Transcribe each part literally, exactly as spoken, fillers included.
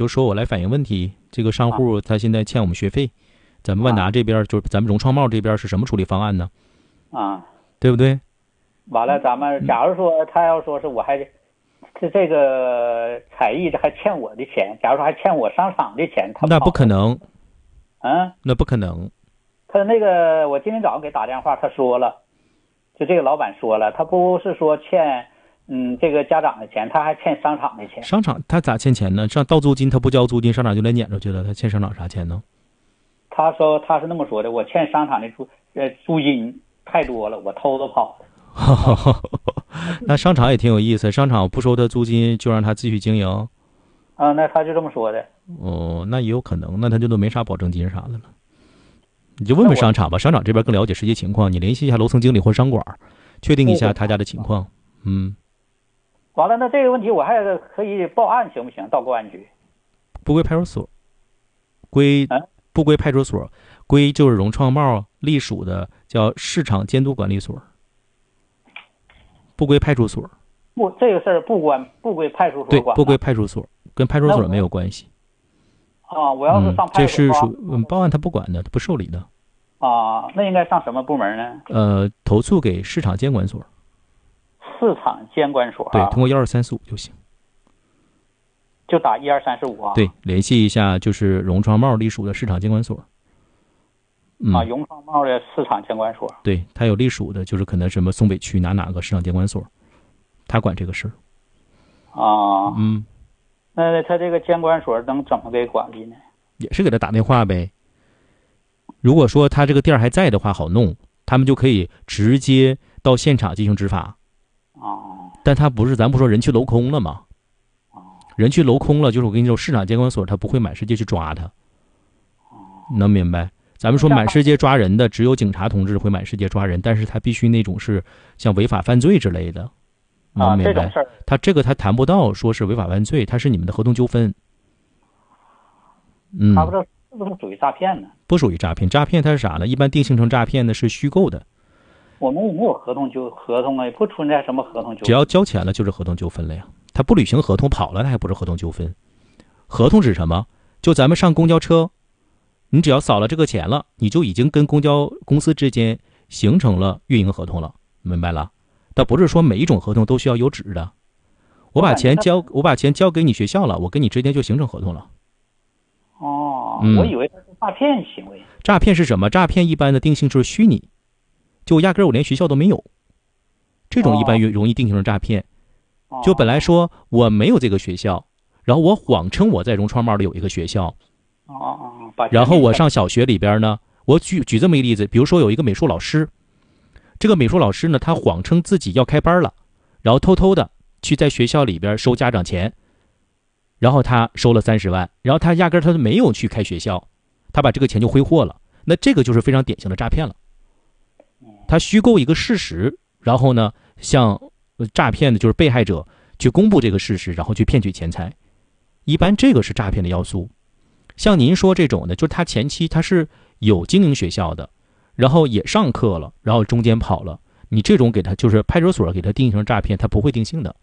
就说我来反映问题，这个商户他现在欠我们学费，咱们万达这边就是咱们融创贸这边是什么处理方案呢？ 啊， 对不对？ 完了，咱们假如说他要说是我还这这个彩艺这还欠我的钱，假如说还欠我商场的钱，他那不可能， 嗯， 那不可能。 他那个我今天早上给打电话，他说了，就这个老板说了，他不是说欠嗯这个家长的钱，他还欠商场的钱。 商场他咋欠钱呢？上到租金他不交租金，商场就来撵出去了，他欠商场啥钱呢？ 他说他是那么说的，我欠商场的租呃租金太多了，我偷着跑的。 那商场也挺有意思，商场不收他租金就让他继续经营。 啊，那他就这么说的。 哦，那也有可能，那他就都没啥保证金啥的了。你就问问商场吧，商场这边更了解实际情况，你联系一下楼层经理或商管，确定一下他家的情况。嗯。 完了，那这个问题我还可以报案行不行？到公安局？ 不归派出所，归不归派出所，归就是融创贸隶属的叫市场监督管理所，不归派出所。 不，这个事儿不关不归派出所对， 管。 不归派出所，跟派出所没有关系。 啊，我要是上嗯、这派出所， 是属嗯报案他不管的，他不受理的。 啊，那应该上什么部门呢？ 呃，投诉给市场监管所。 市场监管所、啊。 对，通过幺二三四五就行。 就打一二三四五啊。 对，联系一下就是融创贸隶属的市场监管所。嗯、 啊，融创贸的市场监管所。 对，他有隶属的，就是可能什么松北区哪哪个市场监管所，他管这个事儿。 啊。 嗯。 那他这个监管所能怎么给管理呢？ 也是给他打电话呗。如果说他这个店还在的话，好弄，他们就可以直接到现场进行执法。 哦。 但他不是，咱不说人去楼空了吗？人去楼空了，就是我跟你说，市场监管所他不会满世界去抓他。能明白？咱们说满世界抓人的，只有警察同志会满世界抓人，但是他必须那种是像违法犯罪之类的。能明白？他这个他谈不到说是违法犯罪，他是你们的合同纠纷。嗯， 他不知道是不是属于诈骗呢？ 不属于诈骗，诈骗它是啥呢？一般定性成诈骗呢是虚构的。 我们也没有合同纠合同啊，也不存在什么合同纠纷。 只要交钱了就是合同纠纷了呀。他不履行合同跑了，那还不是合同纠纷？合同指什么？就咱们上公交车，你只要扫了这个钱了，你就已经跟公交公司之间形成了运营合同了，明白了？但不是说每一种合同都需要有纸的。我把钱交，我把钱交给你学校了，我跟你之间就形成合同了。 哦， 嗯、 我以为它是诈骗行为。 诈骗是什么？诈骗一般的定性就是虚拟，就压根儿我连学校都没有，这种一般容易定性成诈骗。 哦、 就本来说我没有这个学校，然后我谎称我在融创贸里有一个学校。 哦哦，把然后我上小学里边呢，我举举这么一个例子，比如说有一个美术老师，这个美术老师呢，他谎称自己要开班了，然后偷偷的去在学校里边收家长钱，然后他收了三十万，然后他压根儿他没有去开学校，他把这个钱就挥霍了，那这个就是非常典型的诈骗了。他虚构一个事实，然后呢，向诈骗的就是被害者去公布这个事实，然后去骗取钱财，一般这个是诈骗的要素。像您说这种的，就是他前期他是有经营学校的，然后也上课了，然后中间跑了，你这种给他就是派出所给他定成诈骗，他不会定性的。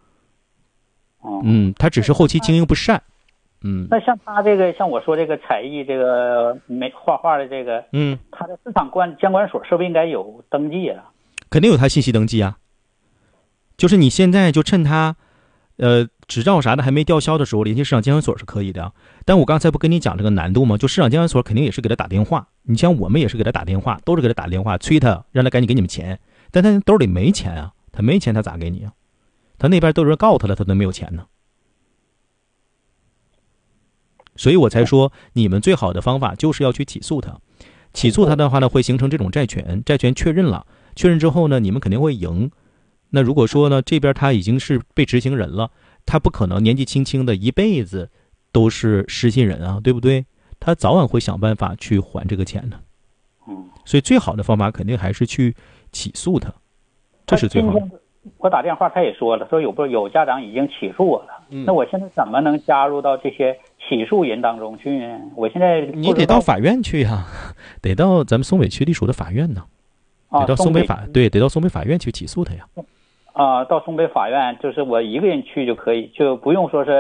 嗯，他只是后期经营不善。嗯， 那像他这个，像我说这个才艺这个没画画的这个， 嗯， 他的市场关监管所是不是应该有登记啊？ 肯定有他信息登记啊。就是你现在就趁他，呃，执照啥的还没吊销的时候，联系市场监管所是可以的。但我刚才不跟你讲这个难度吗？就市场监管所肯定也是给他打电话，你像我们也是给他打电话，都是给他打电话催他，让他赶紧给你们钱。但他兜里没钱啊，他没钱他咋给你啊？他那边都有人告他了，他都没有钱呢。所以我才说，你们最好的方法就是要去起诉他。起诉他的话呢，会形成这种债权，债权确认了，确认之后呢，你们肯定会赢。那如果说呢，这边他已经是被执行人了，他不可能年纪轻轻的一辈子都是失信人啊，对不对？他早晚会想办法去还这个钱的。 嗯， 所以最好的方法肯定还是去起诉他，这是最好的。 我打电话他也说了，说有不有家长已经起诉我了。嗯，那我现在怎么能加入到这些起诉人当中去呢？我现在你得到法院去呀、啊，得到咱们松北区隶属的法院呢，得到松北法、啊、对，得到松北法院去起诉他呀。 啊，到松北法院就是我一个人去就可以，就不用说是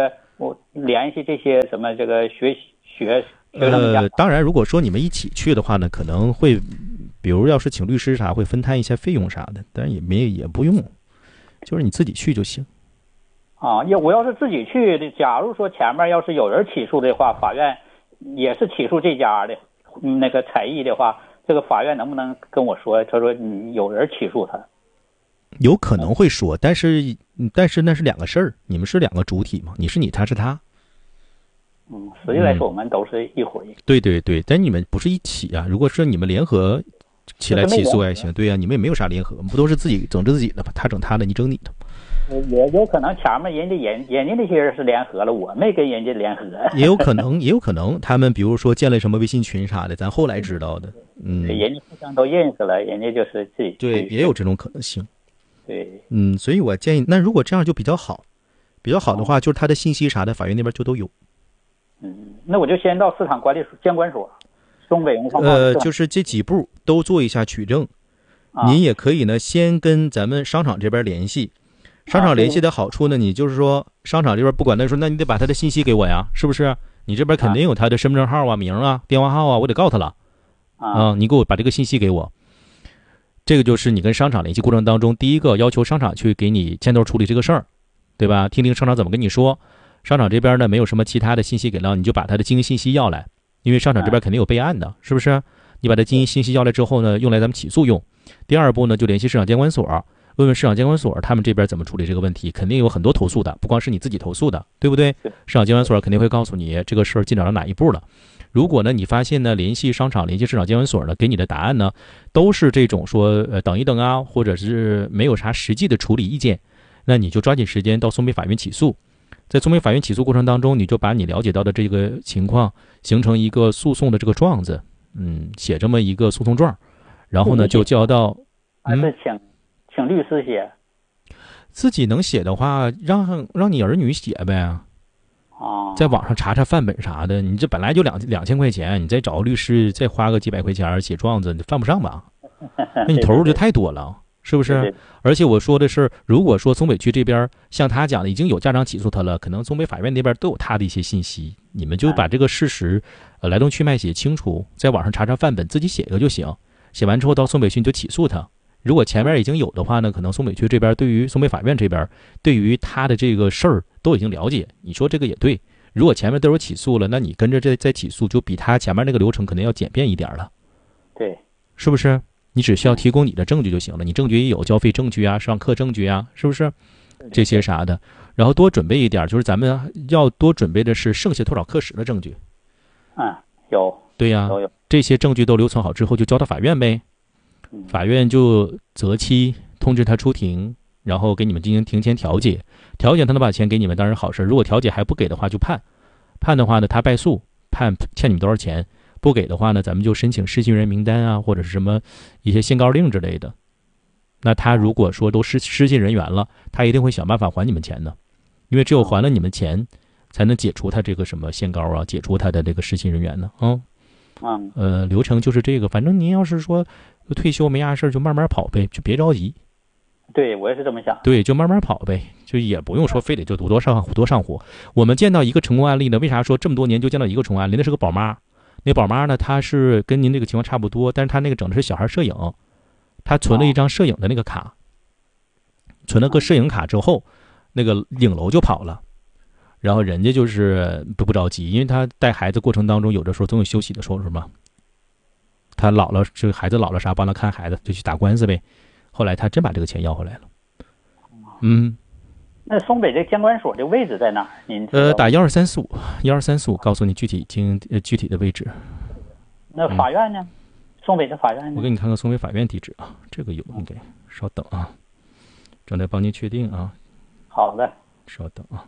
我联系这些什么这个学学学生家呃，当然，如果说你们一起去的话呢，可能会，比如要是请律师啥，会分摊一些费用啥的，但是也没也不用，就是你自己去就行。 啊，要我要是自己去，假如说前面要是有人起诉的话，法院也是起诉这家的，嗯那个彩艺的话，这个法院能不能跟我说？他说你有人起诉他， 有可能会说，但是但是那是两个事儿，你们是两个主体嘛，你是你，他是他。 嗯，实际来说我们都是一回。 对对对，但你们不是一起啊。如果是你们联合起来起诉还行，对呀、啊，你们也没有啥联合，不都是自己整自己的吗？他整他的，你整你的。 也有可能前面人家人人家那些人是联合了，我没跟人家联合。 也有可能，也有可能他们比如说建了什么微信群啥的，咱后来知道的。嗯， 人家互相都认识了，人家就是自己。 对，也有这种可能性。 对， 嗯，所以我建议，那如果这样就比较好，比较好的话，就是他的信息啥的，法院那边就都有。 嗯，那我就先到市场管理所监管所，东北文化。 呃，就是这几步都做一下取证。 啊、 您也可以呢，先跟咱们商场这边联系。商场联系的好处呢，你就是说商场这边不管他说，那你得把他的信息给我呀，是不是？你这边肯定有他的身份证号啊、名啊、电话号啊，我得告他了。啊，你给我把这个信息给我。这个就是你跟商场联系过程当中，第一个要求商场去给你牵头处理这个事儿，对吧？听听商场怎么跟你说。商场这边呢没有什么其他的信息给到，你就把他的经营信息要来，因为商场这边肯定有备案的，是不是？你把他经营信息要来之后呢，用来咱们起诉用。第二步呢，就联系市场监管所，问问市场监管所他们这边怎么处理这个问题，肯定有很多投诉的，不光是你自己投诉的，对不对？市场监管所肯定会告诉你这个事儿进展到哪一步了。如果呢你发现呢联系商场联系市场监管所呢给你的答案呢都是这种说呃等一等啊，或者是没有啥实际的处理意见，那你就抓紧时间到松北法院起诉。在松北法院起诉过程当中，你就把你了解到的这个情况形成一个诉讼的这个状子，嗯，写这么一个诉讼状，然后呢就交到还是请请律师写。 自己能写的话，让让你儿女写呗。 哦， 在网上查查范本啥的，你这本来就两两千块钱，你再找个律师再花个几百块钱写状子，你犯不上吧？那你投入就太多了，是不是？ 对对对， 而且我说的是，如果说松北区这边像他讲的已经有家长起诉他了，可能松北法院那边都有他的一些信息，你们就把这个事实呃来龙去脉写清楚，在网上查查范本，自己写一个就行。写完之后到松北区你就起诉他。如果前面已经有的话呢，可能松北区这边对于松北法院这边对于他的这个事儿都已经了解。你说这个也对，如果前面都有起诉了，那你跟着这再起诉，就比他前面那个流程可能要简便一点了。 对， 是不是？你只需要提供你的证据就行了，你证据也有，交费证据啊、上课证据啊，是不是？这些啥的，然后多准备一点，就是咱们要多准备的是剩下多少课时的证据。 嗯，有。 对呀、 都有。 这些证据都留存好之后，就交到法院呗。法院就择期通知他出庭，然后给你们进行庭前调解。调解他能把钱给你们，当然好事。如果调解还不给的话，就判。判的话呢，他败诉，判欠你们多少钱。不给的话呢，咱们就申请失信人名单啊，或者是什么一些限告令之类的。那他如果说都失失信人员了，他一定会想办法还你们钱的，因为只有还了你们钱，才能解除他这个什么限告啊，解除他的这个失信人员呢。啊、 嗯， 呃，流程就是这个。反正您要是说退休没啥事就慢慢跑呗，就别着急。 对，我也是这么想。 对，就慢慢跑呗，就也不用说非得就多上多上火。我们见到一个成功案例呢，为啥说这么多年就见到一个成功案例？那是个宝妈。那宝妈呢，她是跟您这个情况差不多，但是她那个整的是小孩摄影，她存了一张摄影的那个卡，存了个摄影卡之后，那个影楼就跑了，然后人家就是不不着急，因为她带孩子过程当中，有的时候总有休息的时候，是吧？她老了，这个孩子老了啥，帮她看孩子，就去打官司呗。后来她真把这个钱要回来了。嗯。 那松北这监管所的位置在哪儿？您呃，打幺二三四五，幺二三四五，告诉你具体经呃具体的位置。 那法院呢？ 嗯、 松北的法院呢？ 我给你看看松北法院地址啊，这个有应该，稍等啊，正在帮您确定啊。 好的， 稍等啊。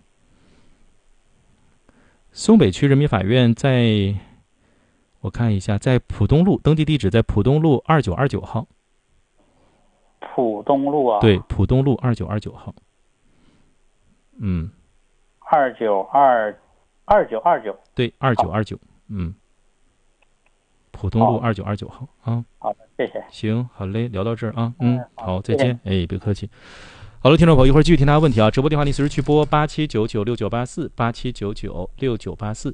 松北区人民法院在，我看一下，在浦东路，登记地址在浦东路二九二九号。 浦东路啊？ 对，浦东路二九二九号。嗯， 二九二二九二九， 对，二九二九，嗯，浦东路二九二九号啊。 好的，谢谢。 行，好嘞，聊到这儿啊，嗯，好，再见，哎，别客气。 好了，听众朋友，一会儿继续听大家问题啊！直播电话您随时去拨八七九九六九八四八七九九六九八四。